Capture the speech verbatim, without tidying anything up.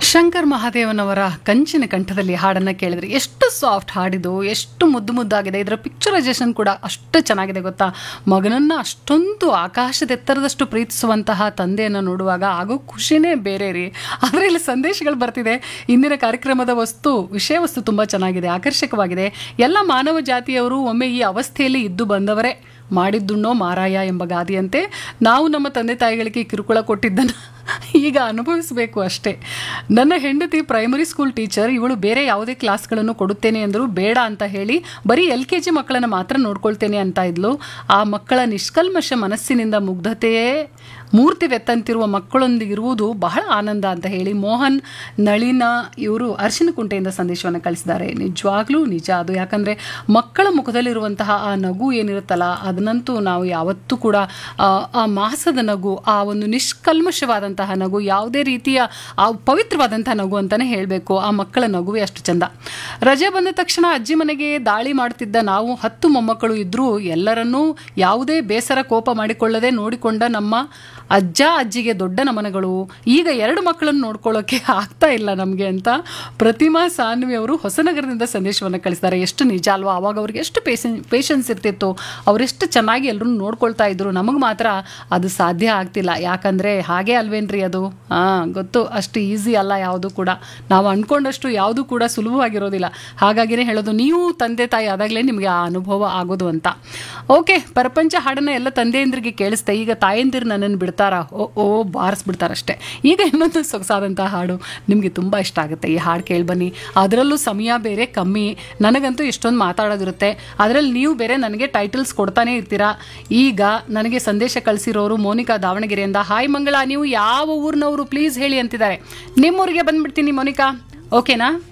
ಶಂಕರ್ ಮಹಾದೇವನವರ ಕಂಚಿನ ಕಂಠದಲ್ಲಿ ಹಾಡನ್ನು ಕೇಳಿದ್ರೆ ಎಷ್ಟು ಸಾಫ್ಟ್ ಹಾಡಿದು, ಎಷ್ಟು ಮುದ್ದು ಮುದ್ದಾಗಿದೆ. ಇದರ ಪಿಕ್ಚರೈಸೇಷನ್ ಕೂಡ ಅಷ್ಟು ಚೆನ್ನಾಗಿದೆ ಗೊತ್ತಾ. ಮಗನನ್ನು ಅಷ್ಟೊಂದು ಆಕಾಶದೆತ್ತರದಷ್ಟು ಪ್ರೀತಿಸುವಂತಹ ತಂದೆಯನ್ನು ನೋಡುವಾಗ ಆಗೋ ಖುಷಿನೇ ಬೇರೆ ರೀ. ಆದರೆ ಇಲ್ಲಿ ಸಂದೇಶಗಳು ಬರ್ತಿದೆ. ಇಂದಿನ ಕಾರ್ಯಕ್ರಮದ ವಸ್ತು ವಿಷಯ ವಸ್ತು ತುಂಬ ಚೆನ್ನಾಗಿದೆ, ಆಕರ್ಷಕವಾಗಿದೆ. ಎಲ್ಲ ಮಾನವ ಜಾತಿಯವರು ಒಮ್ಮೆ ಈ ಅವಸ್ಥೆಯಲ್ಲಿ ಇದ್ದು ಬಂದವರೇ. ಮಾಡಿದ್ದುಣ್ಣೋ ಮಾರಾಯ ಎಂಬ ಗಾದೆಯಂತೆ ನಾವು ನಮ್ಮ ತಂದೆ ತಾಯಿಗಳಿಗೆ ಕಿರುಕುಳ ಕೊಟ್ಟಿದ್ದನ್ನು ಈಗ ಅನುಭವಿಸಬೇಕು ಅಷ್ಟೇ. ನನ್ನ ಹೆಂಡತಿ ಪ್ರೈಮರಿ ಸ್ಕೂಲ್ ಟೀಚರ್, ಇವಳು ಬೇರೆ ಯಾವುದೇ ಕ್ಲಾಸ್ಗಳನ್ನು ಕೊಡುತ್ತೇನೆ ಅಂದರೂ ಬೇಡ ಅಂತ ಹೇಳಿ ಬರೀ ಎಲ್ ಕೆ ಜಿ ಮಕ್ಕಳನ್ನು ಮಾತ್ರ ನೋಡ್ಕೊಳ್ತೇನೆ ಅಂತ ಇದ್ಲು. ಆ ಮಕ್ಕಳ ನಿಷ್ಕಲ್ಮಶ ಮನಸ್ಸಿನಿಂದ ಮುಗ್ಧತೆಯೇ ಮೂರ್ತಿವೆತ್ತಂತಿರುವ ಮಕ್ಕಳೊಂದಿಗಿರುವುದು ಬಹಳ ಆನಂದ ಅಂತ ಹೇಳಿ ಮೋಹನ್ ನಳಿನ ಇವರು ಅರ್ಶಿನಕುಂಟೆಯಿಂದ ಸಂದೇಶವನ್ನು ಕಳಿಸಿದ್ದಾರೆ. ನಿಜವಾಗ್ಲೂ ನಿಜ ಅದು. ಯಾಕಂದರೆ ಮಕ್ಕಳ ಮುಖದಲ್ಲಿರುವಂತಹ ಆ ನಗು ಏನಿರುತ್ತಲ್ಲ, ಅದನ್ನಂತೂ ನಾವು ಯಾವತ್ತೂ ಕೂಡ ಆ ಮಾಸದ ನಗು, ಆ ಒಂದು ನಿಷ್ಕಲ್ಮಶವಾದಂತಹ ನಗು, ಯಾವುದೇ ರೀತಿಯ ಆ ಪವಿತ್ರವಾದಂತಹ ನಗು ಅಂತಲೇ ಹೇಳಬೇಕು. ಆ ಮಕ್ಕಳ ನಗುವೇ ಅಷ್ಟು ಚಂದ. ರಜೆ ಬಂದ ತಕ್ಷಣ ಅಜ್ಜಿ ಮನೆಗೆ ದಾಳಿ ಮಾಡ್ತಿದ್ದ ನಾವು ಹತ್ತು ಮೊಮ್ಮಕ್ಕಳು ಇದ್ದರೂ ಎಲ್ಲರನ್ನೂ ಯಾವುದೇ ಬೇಸರ ಕೋಪ ಮಾಡಿಕೊಳ್ಳದೆ ನೋಡಿಕೊಂಡ ನಮ್ಮ ಅಜ್ಜ ಅಜ್ಜಿಗೆ ದೊಡ್ಡ ನಮನಗಳು. ಈಗ ಎರಡು ಮಕ್ಕಳನ್ನು ನೋಡ್ಕೊಳ್ಳೋಕೆ ಆಗ್ತಾ ಇಲ್ಲ ನಮಗೆ ಅಂತ ಪ್ರತಿಮಾ ಸಾನ್ವಿ ಅವರು ಹೊಸನಗರದಿಂದ ಸಂದೇಶವನ್ನು ಕಳಿಸಿದ್ದಾರೆ. ಎಷ್ಟು ನಿಜ ಅಲ್ವಾ. ಅವಾಗ ಅವ್ರಿಗೆ ಎಷ್ಟು ಪೇಷನ್ ಪೇಷನ್ಸ್ ಇರ್ತಿತ್ತು, ಅವರೆಷ್ಟು ಚೆನ್ನಾಗಿ ಎಲ್ಲರೂ ನೋಡ್ಕೊಳ್ತಾ ಇದ್ರು. ನಮಗೆ ಮಾತ್ರ ಅದು ಸಾಧ್ಯ ಆಗ್ತಿಲ್ಲ. ಯಾಕಂದರೆ ಹಾಗೆ ಅಲ್ವೇನ್ರಿ ಅದು. ಹಾಂ ಗೊತ್ತು, ಅಷ್ಟು ಈಸಿ ಅಲ್ಲ ಯಾವುದು ಕೂಡ. ನಾವು ಅಂದ್ಕೊಂಡಷ್ಟು ಯಾವುದು ಕೂಡ ಸುಲಭವಾಗಿರೋದಿಲ್ಲ. ಹಾಗಾಗಿನೇ ಹೇಳೋದು, ನೀವು ತಂದೆ ತಾಯಿ ಆದಾಗಲೇ ನಿಮಗೆ ಆ ಅನುಭವ ಆಗೋದು ಅಂತ. ಓಕೆ, ಪ್ರಪಂಚ ಹಾಡನ್ನು ಎಲ್ಲ ತಂದೆಯಂದ್ರಿಗೆ ಕೇಳಿಸ್ತೆ. ಈಗ ತಾಯಂದಿರು ನನ್ನನ್ನು ಬಿಡ್ತಾರ, ಓ ಓ ಬಾರಿಸ್ಬಿಡ್ತಾರಷ್ಟೇ. ಈಗ ಇನ್ನೊಂದು ಸೊಗಸಾದಂಥ ಹಾಡು ನಿಮಗೆ ತುಂಬ ಇಷ್ಟ ಆಗುತ್ತೆ. ಈ ಹಾಡು ಕೇಳಿಬನ್ನಿ. ಅದರಲ್ಲೂ ಸಮಯ ಬೇರೆ ಕಮ್ಮಿ, ನನಗಂತೂ ಎಷ್ಟೊಂದು ಮಾತಾಡೋದಿರುತ್ತೆ. ಅದರಲ್ಲಿ ನೀವು ಬೇರೆ ನನಗೆ ಟೈಟಲ್ಸ್ ಕೊಡ್ತಾನೆ ಇರ್ತೀರಾ. ಈಗ ನನಗೆ ಸಂದೇಶ ಕಳಿಸಿರೋರು ಮೋನಿಕಾ ದಾವಣಗೆರೆಯಿಂದ. ಹಾಯ್ ಮಂಗಳ, ನೀವು ಯಾವ ಊರಿನವರು ಪ್ಲೀಸ್ ಹೇಳಿ ಅಂತಿದ್ದಾರೆ. ನಿಮ್ಮೂರಿಗೆ ಬಂದ್ಬಿಡ್ತೀನಿ ಮೋನಿಕಾ, ಓಕೆನಾ?